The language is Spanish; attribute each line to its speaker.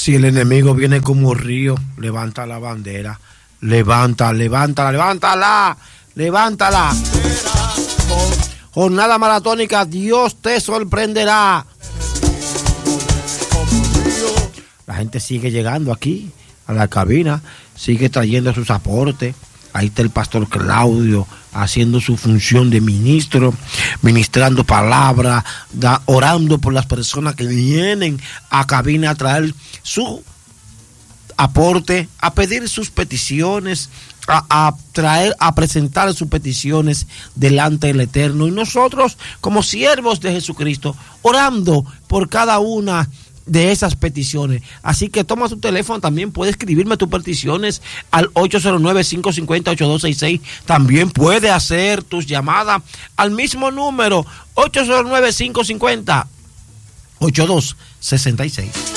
Speaker 1: Si el enemigo viene como río, levanta la bandera. Levántala. Jornada maratónica, Dios te sorprenderá. La gente sigue llegando aquí a la cabina, sigue trayendo sus aportes. Ahí está el pastor Claudio haciendo su función de ministro, ministrando palabra, orando por las personas que vienen a cabina a traer su aporte, a pedir sus peticiones, a presentar sus peticiones delante del Eterno. Y nosotros, como siervos de Jesucristo, orando por cada una de esas peticiones. Así que toma tu teléfono, también puedes escribirme tus peticiones al 809-550-8266. También puedes hacer tus llamadas al mismo número 809-550-8266.